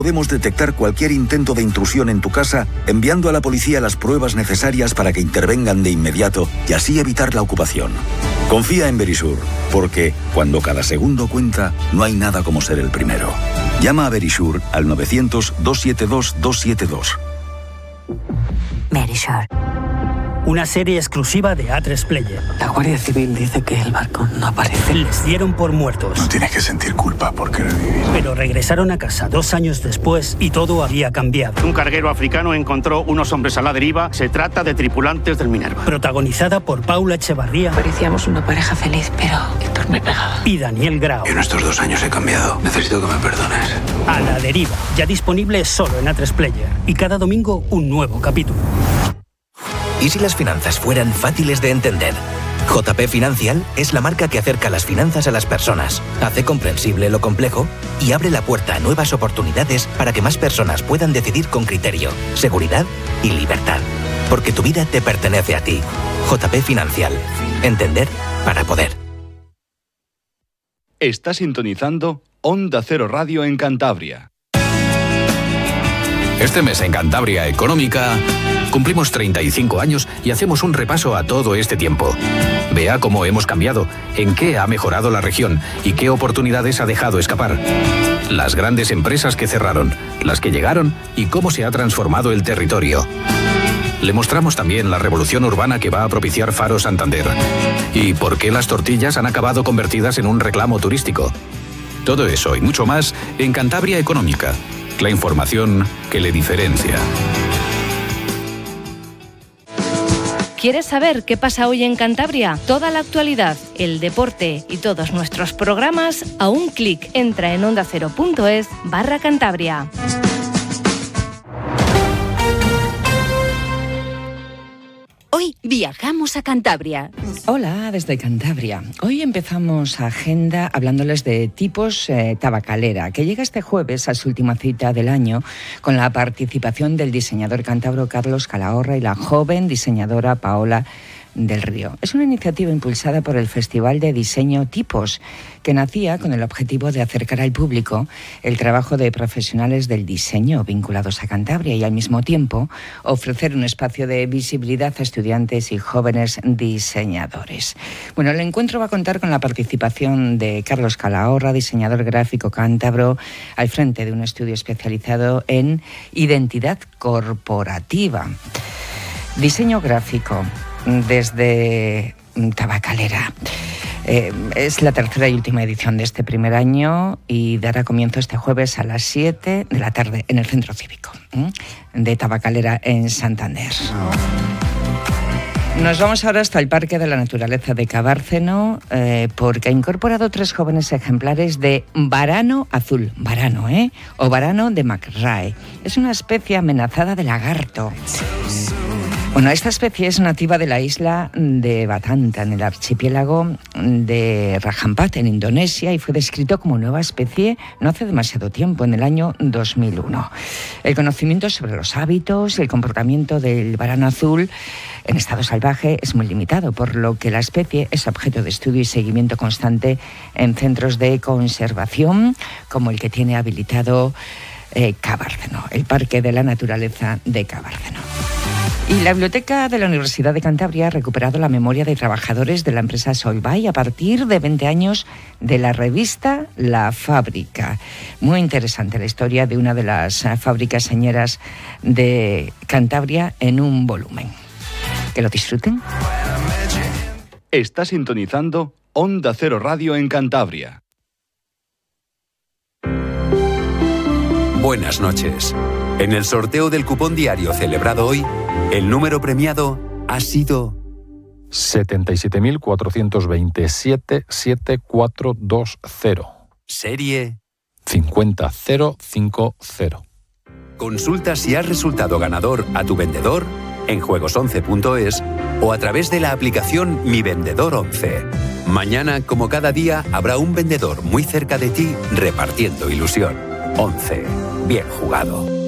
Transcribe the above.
Podemos detectar cualquier intento de intrusión en tu casa enviando a la policía las pruebas necesarias para que intervengan de inmediato y así evitar la ocupación. Confía en Verisure, porque cuando cada segundo cuenta, no hay nada como ser el primero. Llama a Verisure al 900-272-272. Verisure. Una serie exclusiva de A3 Player. La Guardia Civil dice que el barco no aparece. Les dieron por muertos. No tienes que sentir culpa por querer vivir. Pero regresaron a casa 2 años después y todo había cambiado. Un carguero africano encontró unos hombres a la deriva. Se trata de tripulantes del Minerva. Protagonizada por Paula Echevarría. Parecíamos una pareja feliz, pero Héctor me pegaba. Y Daniel Grau. En estos 2 años he cambiado. Necesito que me perdones. A la deriva. Ya disponible solo en A3 Player. Y cada domingo un nuevo capítulo. ¿Y si las finanzas fueran fáciles de entender? JP Financial es la marca que acerca las finanzas a las personas, hace comprensible lo complejo y abre la puerta a nuevas oportunidades para que más personas puedan decidir con criterio, seguridad y libertad. Porque tu vida te pertenece a ti. JP Financial. Entender para poder. Está sintonizando Onda Cero Radio en Cantabria. Este mes en Cantabria Económica cumplimos 35 años y hacemos un repaso a todo este tiempo. Vea cómo hemos cambiado, en qué ha mejorado la región y qué oportunidades ha dejado escapar. Las grandes empresas que cerraron, las que llegaron y cómo se ha transformado el territorio. Le mostramos también la revolución urbana que va a propiciar Faro Santander y por qué las tortillas han acabado convertidas en un reclamo turístico. Todo eso y mucho más en Cantabria Económica. La información que le diferencia. ¿Quieres saber qué pasa hoy en Cantabria? Toda la actualidad, el deporte y todos nuestros programas a un clic. Entra en ondacero.es/Cantabria. Hoy viajamos a Cantabria. Hola, desde Cantabria. Hoy empezamos agenda hablándoles de Tipos Tabacalera, que llega este jueves a su última cita del año con la participación del diseñador cántabro Carlos Calahorra y la joven diseñadora Paola del Río. Es una iniciativa impulsada por el Festival de Diseño Tipos, que nacía con el objetivo de acercar al público el trabajo de profesionales del diseño vinculados a Cantabria y al mismo tiempo ofrecer un espacio de visibilidad a estudiantes y jóvenes diseñadores. Bueno, el encuentro va a contar con la participación de Carlos Calahorra, diseñador gráfico cántabro, al frente de un estudio especializado en identidad corporativa. Diseño gráfico desde Tabacalera. Es la tercera y última edición de este primer año y dará comienzo este jueves a las 7 de la tarde en el Centro Cívico de Tabacalera en Santander. Nos vamos ahora hasta el Parque de la Naturaleza de Cabárceno porque ha incorporado 3 jóvenes ejemplares de varano azul, o varano de McRae. Es una especie amenazada de lagarto. Bueno, esta especie es nativa de la isla de Batanta, en el archipiélago de Raja Ampat, en Indonesia, y fue descrito como nueva especie no hace demasiado tiempo, en el año 2001. El conocimiento sobre los hábitos y el comportamiento del varano azul en estado salvaje es muy limitado, por lo que la especie es objeto de estudio y seguimiento constante en centros de conservación, como el que tiene habilitado Cabárceno, el Parque de la Naturaleza de Cabárceno. Y la Biblioteca de la Universidad de Cantabria ha recuperado la memoria de trabajadores de la empresa Solvay a partir de 20 años de la revista La Fábrica. Muy interesante la historia de una de las fábricas señeras de Cantabria en un volumen. Que lo disfruten. Está sintonizando Onda Cero Radio en Cantabria. Buenas noches. En el sorteo del cupón diario celebrado hoy, el número premiado ha sido 77.427-7420. Serie 50050. Consulta si has resultado ganador a tu vendedor en juegos11.es o a través de la aplicación Mi Vendedor 11. Mañana, como cada día, habrá un vendedor muy cerca de ti repartiendo ilusión. 11. Bien jugado.